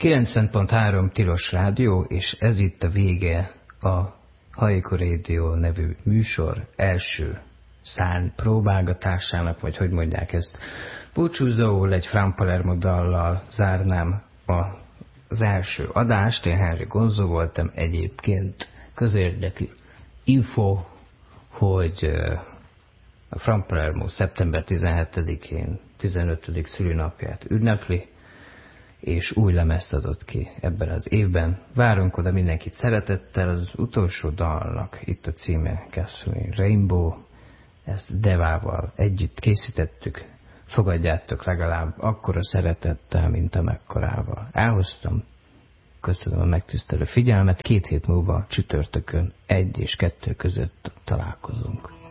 90.3 Tilos Rádió, és ez itt a vége a Haiko Radio nevű műsor első szárny próbálgatásának, vagy hogy mondják ezt. Búcsúzóul egy Fran Palermo dallal zárnám az első adást. Én Henry Gonzo voltam, egyébként közérdekű info, hogy a Fran Palermo szeptember 17-én 15. szülinapját ünnepli, és új lemezt adott ki ebben az évben. Várunk oda mindenkit szeretettel. Az utolsó dalnak itt a címe Gasoline Rainbow, ezt Devával együtt készítettük. Fogadjátok legalább akkora szeretettel, mint amekkorával elhoztam. Köszönöm a megtisztelő figyelmet. 2 hét múlva csütörtökön 1 és 2 között találkozunk.